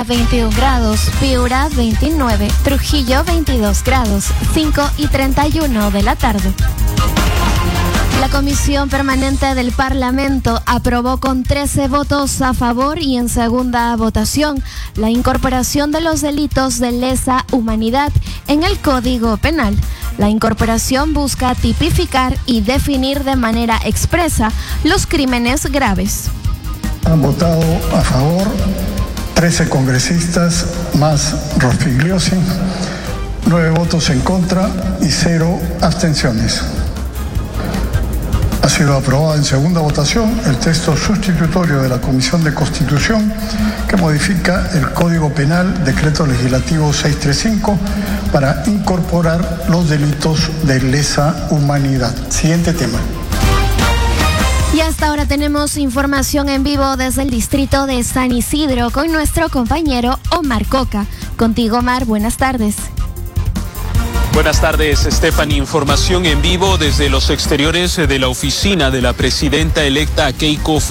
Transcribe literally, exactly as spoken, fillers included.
Tarija veintiún grados, Piura veintinueve, Trujillo veintidós grados, cinco y treinta y uno de la tarde. La Comisión Permanente del Parlamento aprobó con trece votos a favor y en segunda votación la incorporación de los delitos de lesa humanidad en el Código Penal. La incorporación busca tipificar y definir de manera expresa los crímenes graves. Han votado a favor trece congresistas más Rospigliosi, nueve votos en contra y cero abstenciones. Ha sido aprobado en segunda votación el texto sustitutorio de la Comisión de Constitución que modifica el Código Penal, Decreto Legislativo seiscientos treinta y cinco, para incorporar los delitos de lesa humanidad. Siguiente tema. Y hasta ahora tenemos información en vivo desde el distrito de San Isidro con nuestro compañero Omar Coca. Contigo, Omar, buenas tardes. Buenas tardes, Stephanie. Información en vivo desde los exteriores de la oficina de la presidenta electa Keiko